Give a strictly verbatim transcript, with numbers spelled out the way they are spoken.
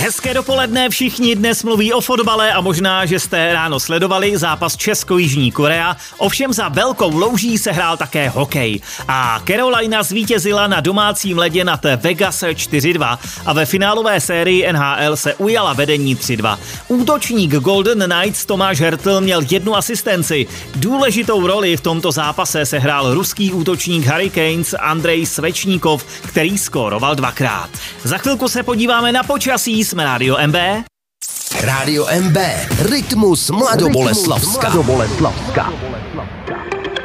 Hezké dopoledne, všichni dnes mluví o fotbale a možná, že jste ráno sledovali zápas Česko-Jižní Korea, ovšem za velkou louží se hrál také hokej. A Carolina zvítězila na domácím ledě nad Vegas čtyři dva a ve finálové sérii N H L se ujala vedení tři dva. Útočník Golden Knights Tomáš Hertl měl jednu asistenci. Důležitou roli v tomto zápase se hrál ruský útočník Hurricanes Andrej Svečníkov, který skóroval dvakrát. Za chvilku se podíváme na počasí. Jsme Rádio M B. Rádio M B, Rytmus Mladoboleslavska.